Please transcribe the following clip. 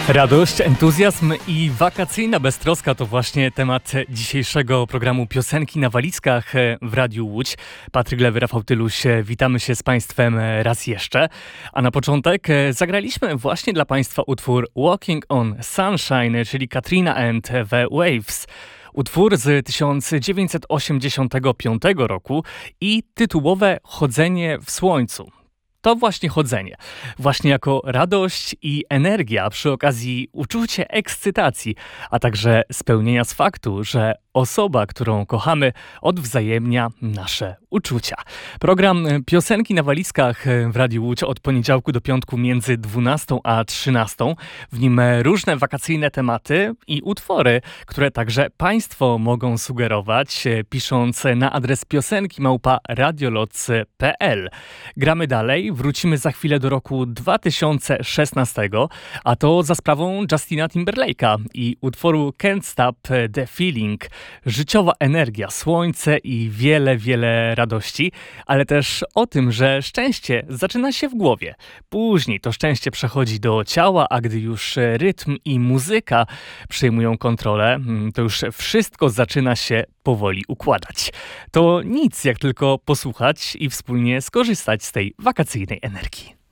Radość, entuzjazm i wakacyjna beztroska to właśnie temat dzisiejszego programu Piosenki na walizkach w Radiu Łódź. Patryk Lewy, Rafał Tyluś, witamy się z Państwem raz jeszcze. A na początek zagraliśmy właśnie dla Państwa utwór Walking on Sunshine, czyli Katrina and the Waves. Utwór z 1985 roku i tytułowe Chodzenie w słońcu. To właśnie chodzenie, właśnie jako radość i energia, przy okazji uczucie ekscytacji, a także spełnienia z faktu, że osoba, którą kochamy, odwzajemnia nasze uczucia. Program Piosenki na walizkach w Radiu Łódź od poniedziałku do piątku między 12 a 13. W nim różne wakacyjne tematy i utwory, które także Państwo mogą sugerować, pisząc na adres piosenki@radioloc.pl. Gramy dalej, wrócimy za chwilę do roku 2016, a to za sprawą Justina Timberlake'a i utworu Can't Stop the Feeling. Życiowa energia, słońce i wiele, wiele radości, ale też o tym, że szczęście zaczyna się w głowie. Później to szczęście przechodzi do ciała, a gdy już rytm i muzyka przejmują kontrolę, to już wszystko zaczyna się powoli układać. To nic jak tylko posłuchać i wspólnie skorzystać z tej wakacyjnej energii.